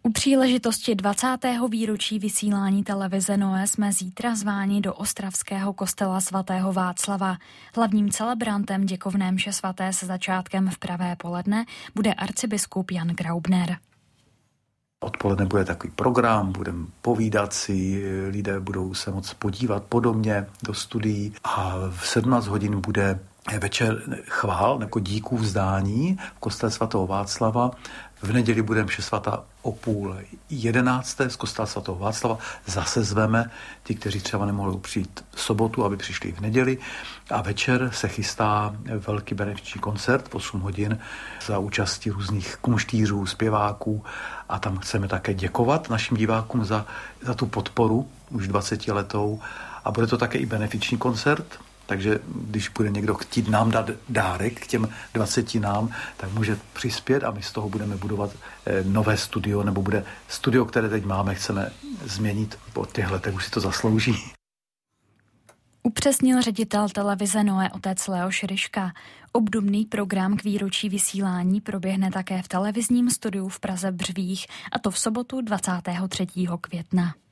U příležitosti 20. výročí vysílání televize Noé jsme zítra zváni do ostravského kostela svatého Václava. Hlavním celebrantem děkovné mše svaté se začátkem v pravé poledne bude arcibiskup Jan Graubner. Odpoledne bude takový program, budeme povídat si, lidé budou se moc podívat po domě do studií a v 17 hodin bude večer chvál, jako díků vzdání v kostele svatého Václava. V neděli bude mše svatá o 10:30 z kostela svatého Václava. Zase zveme ty, kteří třeba nemohli přijít v sobotu, aby přišli v neděli. A večer se chystá velký benefiční koncert v 8 hodin za účasti různých kumštířů, zpěváků. A tam chceme také děkovat našim divákům za tu podporu už 20 letou. A bude to také i benefiční koncert. Takže když bude někdo chtít nám dát dárek k těm 20 nám, tak může přispět a my z toho budeme budovat nové studio, nebo bude studio, které teď máme, chceme změnit po těch letech, už si to zaslouží. Upřesnil ředitel televize Noé otec Leoš Ryška. Obdobný program k výročí vysílání proběhne také v televizním studiu v Praze Břevích, a to v sobotu 23. května.